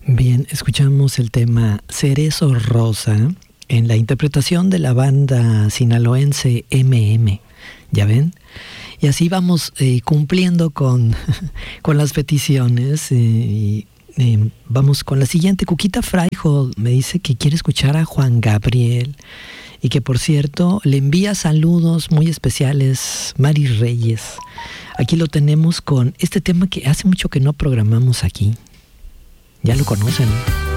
Bien, escuchamos el tema Cerezo Rosa en la interpretación de la banda sinaloense MM. ¿Ya ven? Y así vamos cumpliendo con las peticiones. Vamos con la siguiente. Cuquita Fraijo me dice que quiere escuchar a Juan Gabriel y que, por cierto, le envía saludos muy especiales Mari Reyes. Aquí lo tenemos con este tema que hace mucho que no programamos aquí. Ya lo conocen.